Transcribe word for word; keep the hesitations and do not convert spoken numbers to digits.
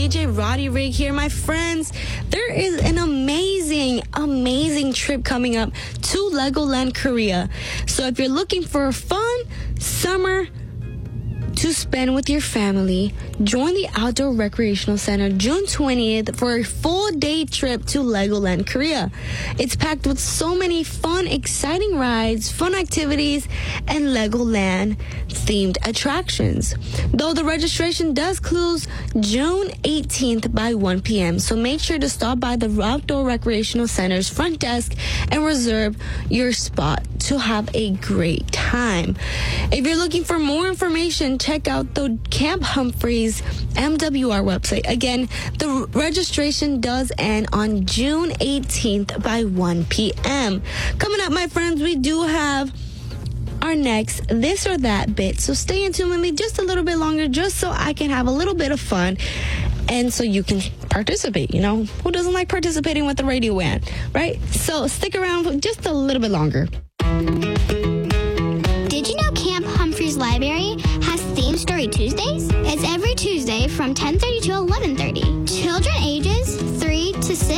D J Roddy Rig here, my friends. There is an amazing, amazing trip coming up to Legoland Korea. So if you're looking for a fun summer to spend with your family, join the Outdoor Recreational Center June twentieth for a full day trip to Legoland Korea. It's packed with so many fun, exciting rides, fun activities, and Legoland themed attractions. Though the registration does close June eighteenth by one p.m., so make sure to stop by the Outdoor Recreational Center's front desk and reserve your spot to have a great time. If you're looking for more information, check out the Camp Humphreys M W R website. Again, the registration does end on June eighteenth by one p.m. Coming up, my friends, we do have our next This or That bit. So stay in tune with me just a little bit longer, just so I can have a little bit of fun and so you can participate. You know, who doesn't like participating with the radio band, right? So stick around for just a little bit longer. Did you know Camp Humphreys Library has Theme Story Tuesdays? It's every Tuesday from ten thirty to eleven thirty. Children ages three to six